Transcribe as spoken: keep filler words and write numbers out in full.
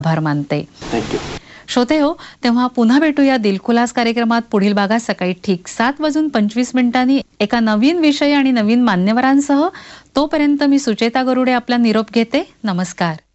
आभार मानते. थँक्यू. श्रोते हो, तेव्हा पुन्हा भेटूया दिलखुलास कार्यक्रमात पुढील भागात सकाळी ठीक सात वाजून पंचवीस मिनिटांनी एका नवीन विषय आणि नवीन मान्यवरांसह. तोपर्यंत मी सुचेता गरुडे आपला निरोप घेते. नमस्कार.